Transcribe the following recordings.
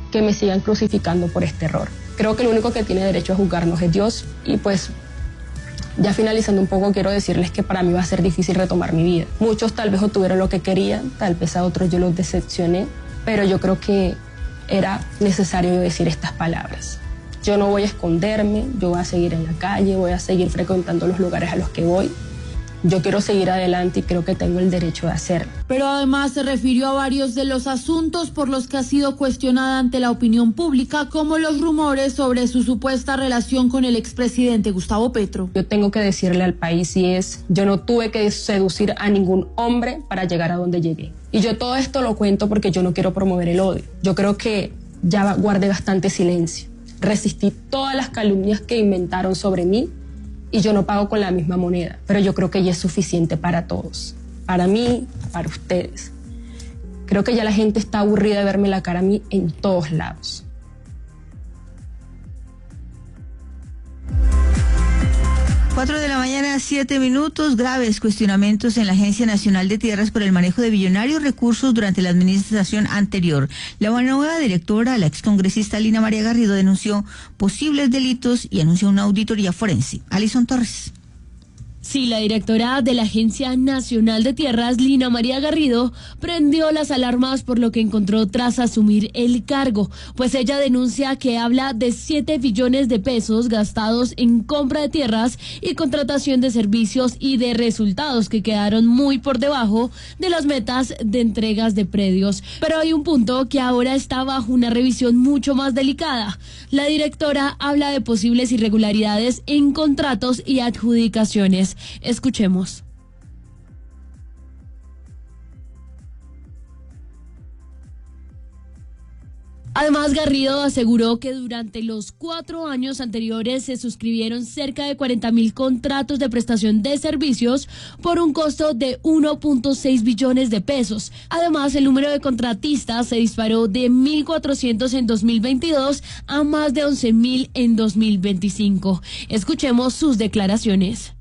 que me sigan crucificando por este error. Creo que el único que tiene derecho a juzgarnos es Dios y pues ya finalizando un poco quiero decirles que para mí va a ser difícil retomar mi vida. Muchos tal vez obtuvieron lo que querían, tal vez a otros yo los decepcioné, pero yo creo que era necesario decir estas palabras. Yo no voy a esconderme, yo voy a seguir en la calle, voy a seguir frecuentando los lugares a los que voy. Yo quiero seguir adelante y creo que tengo el derecho de hacerlo. Pero además se refirió a varios de los asuntos por los que ha sido cuestionada ante la opinión pública, como los rumores sobre su supuesta relación con el expresidente Gustavo Petro. Yo tengo que decirle al país yo no tuve que seducir a ningún hombre para llegar a donde llegué. Y yo todo esto lo cuento porque yo no quiero promover el odio. Yo creo que ya guardé bastante silencio. Resistí todas las calumnias que inventaron sobre mí. Y yo no pago con la misma moneda, pero yo creo que ya es suficiente para todos, para mí, para ustedes. Creo que ya la gente está aburrida de verme la cara a mí en todos lados. 4:07 a.m, graves cuestionamientos en la Agencia Nacional de Tierras por el manejo de billonarios recursos durante la administración anterior. La nueva directora, la excongresista Lina María Garrido, denunció posibles delitos y anunció una auditoría forense. Alison Torres. Sí, la directora de la Agencia Nacional de Tierras, Lina María Garrido, prendió las alarmas por lo que encontró tras asumir el cargo, pues ella denuncia que habla de 7 billones de pesos gastados en compra de tierras y contratación de servicios y de resultados que quedaron muy por debajo de las metas de entregas de predios. Pero hay un punto que ahora está bajo una revisión mucho más delicada. La directora habla de posibles irregularidades en contratos y adjudicaciones. Escuchemos. Además, Garrido aseguró que durante los 4 años anteriores se suscribieron cerca de 40.000 contratos de prestación de servicios por un costo de 1.6 billones de pesos. Además, el número de contratistas se disparó de 1.400 en 2022 a más de 11.000 en 2025. Escuchemos sus declaraciones.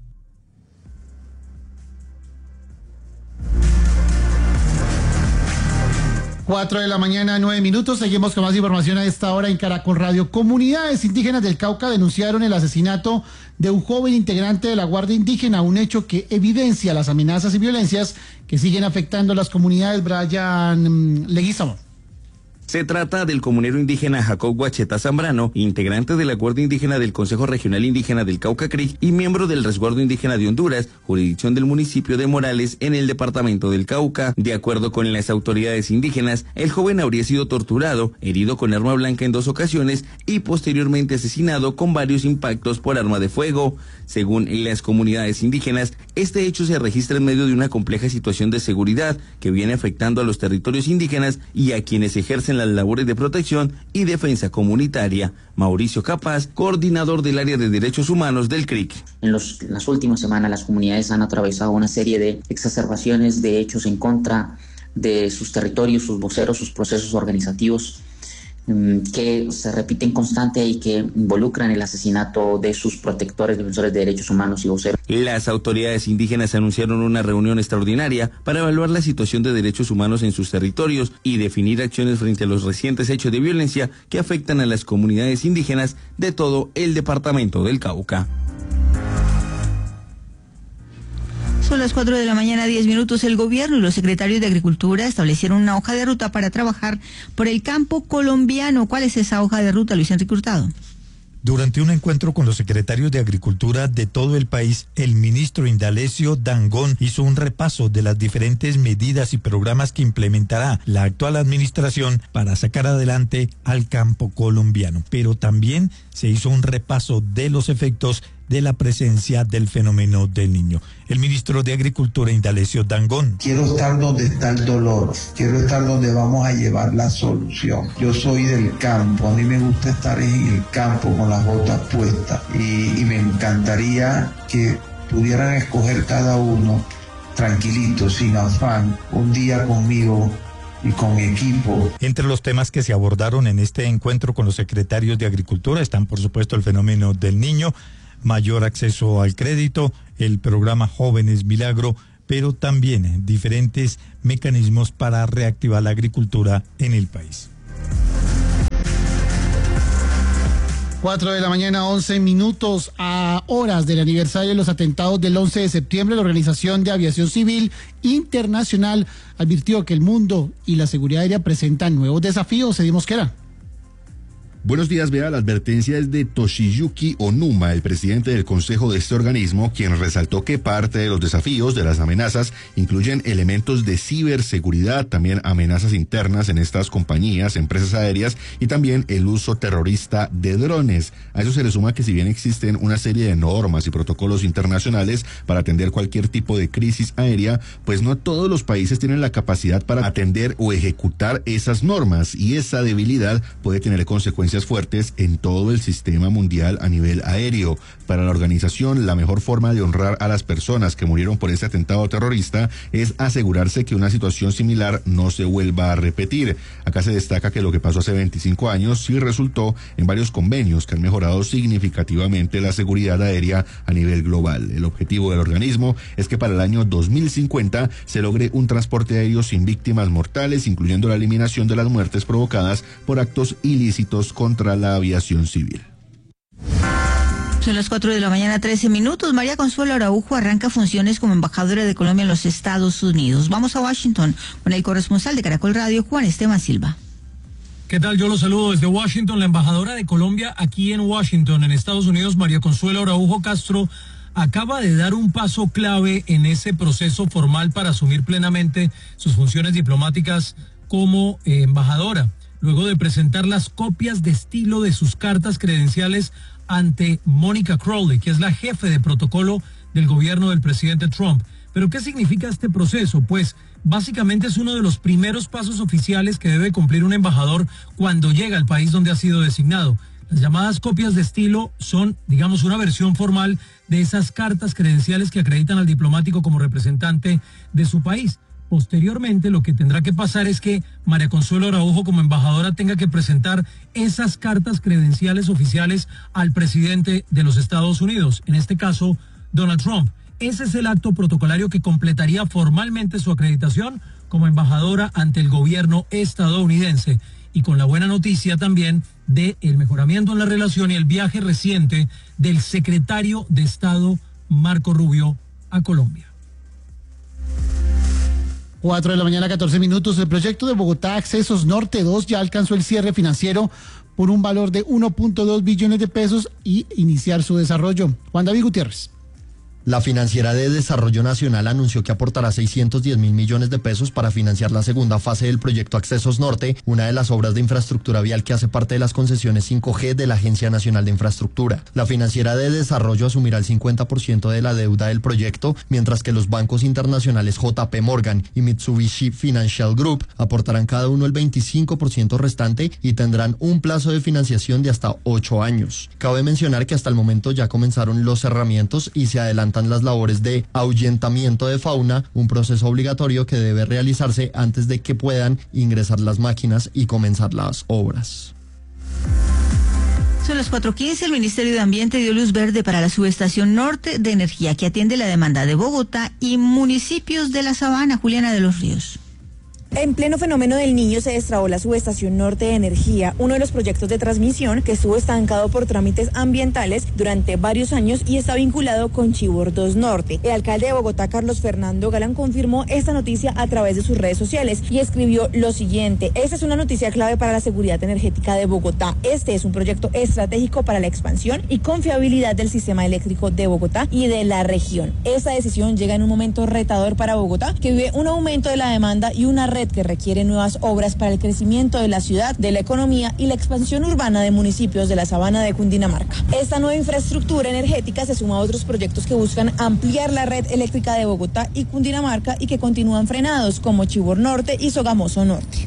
4:09 a.m, seguimos con más información a esta hora en Caracol Radio. Comunidades indígenas del Cauca denunciaron el asesinato de un joven integrante de la Guardia Indígena, un hecho que evidencia las amenazas y violencias que siguen afectando a las comunidades. Brian Leguizamón. Se trata del comunero indígena Jacob Guacheta Zambrano, integrante de la Guardia Indígena del Consejo Regional Indígena del Cauca Creek y miembro del Resguardo Indígena de Honduras, jurisdicción del municipio de Morales en el departamento del Cauca. De acuerdo con las autoridades indígenas, el joven habría sido torturado, herido con arma blanca en 2 ocasiones y posteriormente asesinado con varios impactos por arma de fuego. Según las comunidades indígenas, este hecho se registra en medio de una compleja situación de seguridad que viene afectando a los territorios indígenas y a quienes ejercen las labores de protección y defensa comunitaria. Mauricio Capaz, coordinador del área de derechos humanos del CRIC. En las últimas semanas las comunidades han atravesado una serie de exacerbaciones de hechos en contra de sus territorios, sus voceros, sus procesos organizativos, que se repiten constante y que involucran el asesinato de sus protectores, defensores de derechos humanos y voceros. Las autoridades indígenas anunciaron una reunión extraordinaria para evaluar la situación de derechos humanos en sus territorios y definir acciones frente a los recientes hechos de violencia que afectan a las comunidades indígenas de todo el departamento del Cauca. Son las 4:10 a.m. El gobierno y los secretarios de Agricultura establecieron una hoja de ruta para trabajar por el campo colombiano. ¿Cuál es esa hoja de ruta, Luis Enrique Hurtado? Durante un encuentro con los secretarios de Agricultura de todo el país, el ministro Indalecio Dangond hizo un repaso de las diferentes medidas y programas que implementará la actual administración para sacar adelante al campo colombiano. Pero también se hizo un repaso de los efectos de la presencia del fenómeno del Niño. El ministro de Agricultura, Indalecio Dangond. Quiero estar donde está el dolor, quiero estar donde vamos a llevar la solución. Yo soy del campo, a mí me gusta estar en el campo con las botas puestas y me encantaría que pudieran escoger cada uno tranquilito, sin afán, un día conmigo y con mi equipo. Entre los temas que se abordaron en este encuentro con los secretarios de Agricultura están, por supuesto, el fenómeno del Niño, mayor acceso al crédito, el programa Jóvenes Milagro, pero también diferentes mecanismos para reactivar la agricultura en el país. 4 de la mañana, 11 minutos, a horas del aniversario de los atentados del 11 de septiembre, la Organización de Aviación Civil Internacional advirtió que el mundo y la seguridad aérea presentan nuevos desafíos. Seguimos, ¿qué era? Buenos días, vea, la advertencia es de Toshiyuki Onuma, el presidente del consejo de este organismo, quien resaltó que parte de los desafíos de las amenazas incluyen elementos de ciberseguridad, también amenazas internas en estas compañías, empresas aéreas y también el uso terrorista de drones. A eso se le suma que si bien existen una serie de normas y protocolos internacionales para atender cualquier tipo de crisis aérea, pues no todos los países tienen la capacidad para atender o ejecutar esas normas, y esa debilidad puede tener consecuencias fuertes en todo el sistema mundial a nivel aéreo. Para la organización, la mejor forma de honrar a las personas que murieron por este atentado terrorista es asegurarse que una situación similar no se vuelva a repetir. Acá se destaca que lo que pasó hace 25 años sí resultó en varios convenios que han mejorado significativamente la seguridad aérea a nivel global. El objetivo del organismo es que para el año 2050 se logre un transporte aéreo sin víctimas mortales, incluyendo la eliminación de las muertes provocadas por actos ilícitos contra la aviación civil. Son las 4 de la mañana, 13 minutos. María Consuelo Araujo arranca funciones como embajadora de Colombia en los Estados Unidos. Vamos a Washington con el corresponsal de Caracol Radio, Juan Esteban Silva. ¿Qué tal? Yo los saludo desde Washington. La embajadora de Colombia aquí en Washington, en Estados Unidos, María Consuelo Araujo Castro, acaba de dar un paso clave en ese proceso formal para asumir plenamente sus funciones diplomáticas como embajadora, luego de presentar las copias de estilo de sus cartas credenciales ante Monica Crowley, que es la jefe de protocolo del gobierno del presidente Trump. ¿Pero qué significa este proceso? Pues básicamente es uno de los primeros pasos oficiales que debe cumplir un embajador cuando llega al país donde ha sido designado. Las llamadas copias de estilo son, digamos, una versión formal de esas cartas credenciales que acreditan al diplomático como representante de su país. Posteriormente, lo que tendrá que pasar es que María Consuelo Araujo, como embajadora, tenga que presentar esas cartas credenciales oficiales al presidente de los Estados Unidos, en este caso, Donald Trump. Ese es el acto protocolario que completaría formalmente su acreditación como embajadora ante el gobierno estadounidense. Y con la buena noticia también de el mejoramiento en la relación y el viaje reciente del secretario de Estado, Marco Rubio, a Colombia. 4 de la mañana, 14 minutos. El proyecto de Bogotá Accesos Norte 2 ya alcanzó el cierre financiero por un valor de 1.2 billones de pesos y iniciar su desarrollo. Juan David Gutiérrez. La Financiera de Desarrollo Nacional anunció que aportará 610 mil millones de pesos para financiar la segunda fase del proyecto Accesos Norte, una de las obras de infraestructura vial que hace parte de las concesiones 5G de la Agencia Nacional de Infraestructura. La Financiera de Desarrollo asumirá el 50% de la deuda del proyecto, mientras que los bancos internacionales JP Morgan y Mitsubishi Financial Group aportarán cada uno el 25% restante y tendrán un plazo de financiación de hasta 8 años. Cabe mencionar que hasta el momento ya comenzaron los cerramientos y se adelantan las labores de ahuyentamiento de fauna, un proceso obligatorio que debe realizarse antes de que puedan ingresar las máquinas y comenzar las obras. Son las 4:15. El Ministerio de Ambiente dio luz verde para la subestación norte de energía que atiende la demanda de Bogotá y municipios de la Sabana. Juliana de los Ríos. En pleno fenómeno del Niño se destrabó la subestación norte de energía, uno de los proyectos de transmisión que estuvo estancado por trámites ambientales durante varios años y está vinculado con Chivor 2 Norte. El alcalde de Bogotá, Carlos Fernando Galán, confirmó esta noticia a través de sus redes sociales y escribió lo siguiente: esta es una noticia clave para la seguridad energética de Bogotá. Este es un proyecto estratégico para la expansión y confiabilidad del sistema eléctrico de Bogotá y de la región. Esta decisión llega en un momento retador para Bogotá, que vive un aumento de la demanda y una red que requiere nuevas obras para el crecimiento de la ciudad, de la economía y la expansión urbana de municipios de la Sabana de Cundinamarca. Esta nueva infraestructura energética se suma a otros proyectos que buscan ampliar la red eléctrica de Bogotá y Cundinamarca y que continúan frenados, como Chivor Norte y Sogamoso Norte.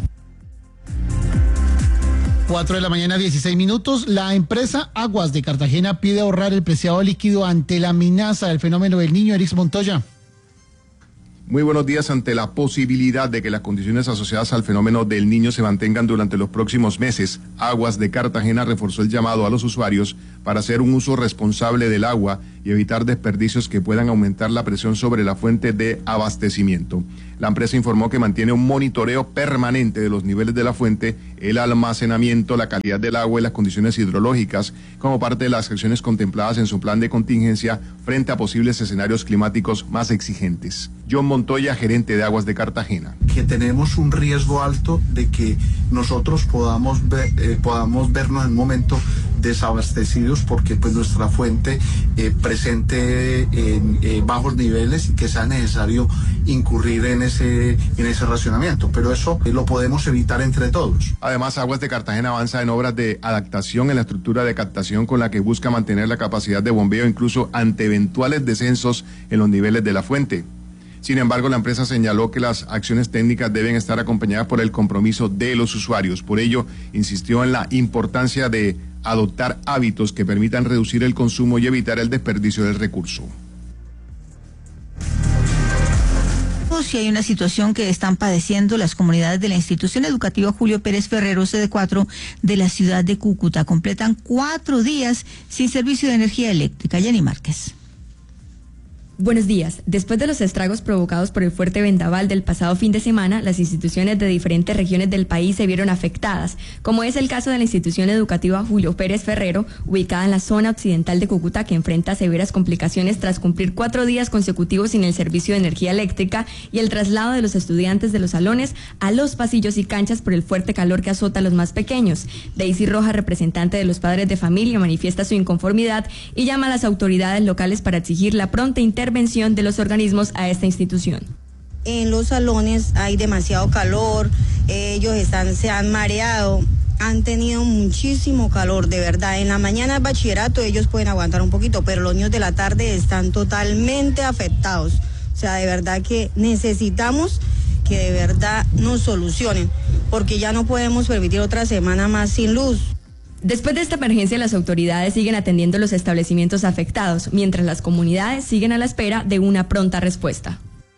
4 de la mañana, 16 minutos. La empresa Aguas de Cartagena pide ahorrar el preciado líquido ante la amenaza del fenómeno del Niño. Erix Montoya. Muy buenos días. Ante la posibilidad de que las condiciones asociadas al fenómeno del Niño se mantengan durante los próximos meses, Aguas de Cartagena reforzó el llamado a los usuarios para hacer un uso responsable del agua y evitar desperdicios que puedan aumentar la presión sobre la fuente de abastecimiento. La empresa informó que mantiene un monitoreo permanente de los niveles de la fuente, el almacenamiento, la calidad del agua y las condiciones hidrológicas como parte de las acciones contempladas en su plan de contingencia frente a posibles escenarios climáticos más exigentes. John Montoya, gerente de Aguas de Cartagena. Que tenemos un riesgo alto de que nosotros podamos vernos en un momento desabastecidos porque pues nuestra fuente presente en bajos niveles y que sea necesario incurrir en ese racionamiento, pero eso lo podemos evitar entre todos. Además, Aguas de Cartagena avanza en obras de adaptación en la estructura de captación con la que busca mantener la capacidad de bombeo incluso ante eventuales descensos en los niveles de la fuente. Sin embargo, la empresa señaló que las acciones técnicas deben estar acompañadas por el compromiso de los usuarios. Por ello, insistió en la importancia de adoptar hábitos que permitan reducir el consumo y evitar el desperdicio del recurso. Si hay una situación que están padeciendo las comunidades de la institución educativa Julio Pérez Ferrero, sede 4 de la ciudad de Cúcuta. Completan 4 días sin servicio de energía eléctrica. Jenny Márquez. Buenos días. Después de los estragos provocados por el fuerte vendaval del pasado fin de semana, las instituciones de diferentes regiones del país se vieron afectadas, como es el caso de la institución educativa Julio Pérez Ferrero, ubicada en la zona occidental de Cúcuta, que enfrenta severas complicaciones tras cumplir 4 días consecutivos sin el servicio de energía eléctrica y el traslado de los estudiantes de los salones a los pasillos y canchas por el fuerte calor que azota a los más pequeños. Daisy Rojas, representante de los padres de familia, manifiesta su inconformidad y llama a las autoridades locales para exigir la pronta intervención de los organismos a esta institución. En los salones hay demasiado calor, ellos se han mareado, han tenido muchísimo calor, de verdad. En la mañana el bachillerato ellos pueden aguantar un poquito, pero los niños de la tarde están totalmente afectados. O sea, de verdad que necesitamos que de verdad nos solucionen, porque ya no podemos permitir otra semana más sin luz. Después de esta emergencia, las autoridades siguen atendiendo los establecimientos afectados, mientras las comunidades siguen a la espera de una pronta respuesta.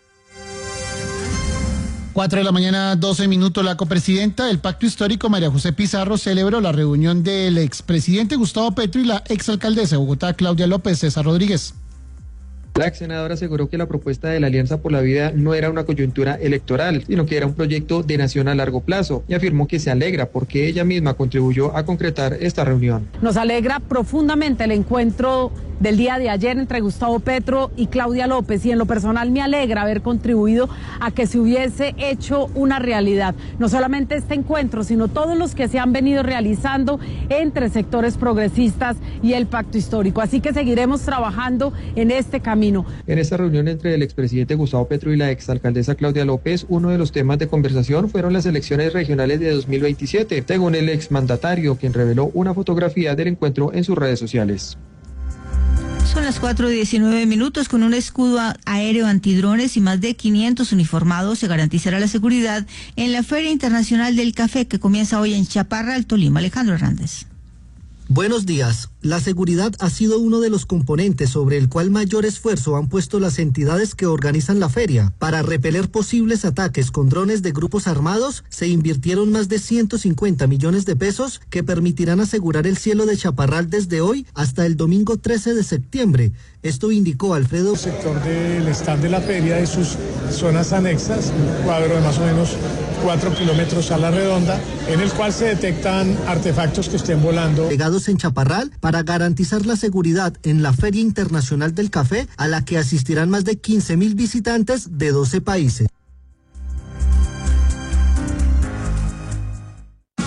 4 de la mañana, 12 minutos. La copresidenta del Pacto Histórico, María José Pizarro, celebró la reunión del expresidente Gustavo Petro y la exalcaldesa de Bogotá, Claudia López. César Rodríguez. La ex senadora aseguró que la propuesta de la Alianza por la Vida no era una coyuntura electoral, sino que era un proyecto de nación a largo plazo, y afirmó que se alegra porque ella misma contribuyó a concretar esta reunión. Nos alegra profundamente el encuentro del día de ayer entre Gustavo Petro y Claudia López, y en lo personal me alegra haber contribuido a que se hubiese hecho una realidad, no solamente este encuentro, sino todos los que se han venido realizando entre sectores progresistas y el Pacto Histórico, así que seguiremos trabajando en este camino. En esta reunión entre el expresidente Gustavo Petro y la exalcaldesa Claudia López, uno de los temas de conversación fueron las elecciones regionales de 2027, según el exmandatario, quien reveló una fotografía del encuentro en sus redes sociales. Son las 4:19 minutos. Con un escudo aéreo antidrones y más de 500 uniformados se garantizará la seguridad en la Feria Internacional del Café, que comienza hoy en Chaparral, Tolima. Alejandro Hernández. Buenos días. La seguridad ha sido uno de los componentes sobre el cual mayor esfuerzo han puesto las entidades que organizan la feria. Para repeler posibles ataques con drones de grupos armados, se invirtieron más de 150 millones de pesos que permitirán asegurar el cielo de Chaparral desde hoy hasta el domingo 13 de septiembre. Esto indicó Alfredo. El sector del stand de la feria y sus zonas anexas, un cuadro de más o menos 4 kilómetros a la redonda, en el cual se detectan artefactos que estén volando. Llegados en Chaparral para garantizar la seguridad en la Feria Internacional del Café, a la que asistirán más de 15.000 visitantes de 12 países.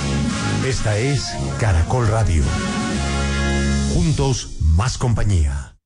Esta es Caracol Radio. Juntos, más compañía.